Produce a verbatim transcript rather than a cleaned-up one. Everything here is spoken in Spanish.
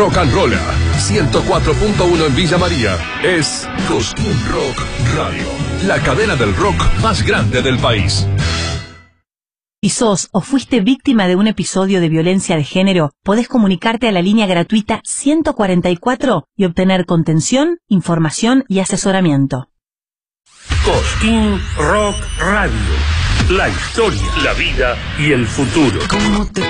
Rock and Roll ciento cuatro punto uno en Villa María es Cosquín Rock Radio, la cadena del rock más grande del país. Si sos o fuiste víctima de un episodio de violencia de género, podés comunicarte a la línea gratuita ciento cuarenta y cuatro y obtener contención, información y asesoramiento. Cosquín Rock Radio. La historia, la vida y el futuro. ¿Cómo te